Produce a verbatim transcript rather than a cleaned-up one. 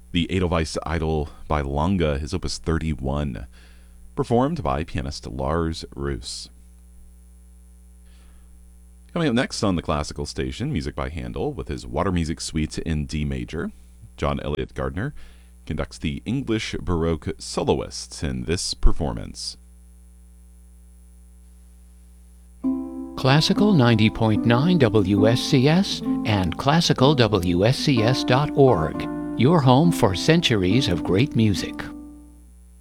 The Edelweiss Idol by Lange is Opus thirty-one, performed by pianist Lars Roos. Coming up next on the classical station, music by Handel with his Water Music Suite in D major. John Elliott Gardner conducts the English Baroque soloists in this performance. Classical ninety point nine W S C S and classical W S C S dot org, your home for centuries of great music.